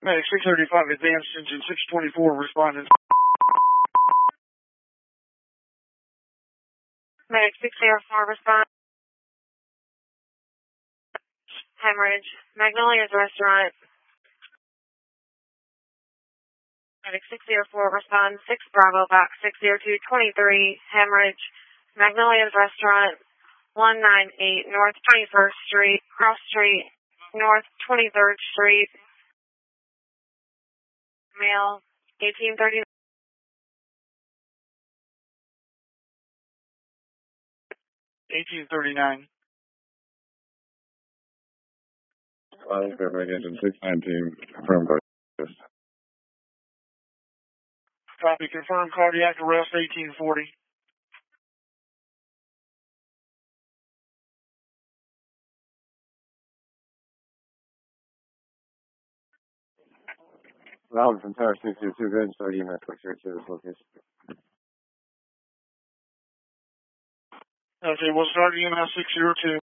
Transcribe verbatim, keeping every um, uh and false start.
Medic six thirty-five, advanced engine six twenty-four, responding. Medic six oh four, respond. Hemorrhage, Magnolia's Restaurant. Medic six oh four, respond. six Bravo, box six oh two twenty-three, hemorrhage, Magnolia's Restaurant, one ninety-eight North twenty-first Street, Cross Street, North twenty-third Street. Male, eighteen thirty-nine. eighteen thirty-nine. Flying Fairbank Engine six nineteen, confirmed cardiac arrest. Copy, confirmed cardiac arrest eighteen forty. Robin from Tower six oh two, go ahead and start E M S quick search to this location. Okay, we'll start E M S six oh two.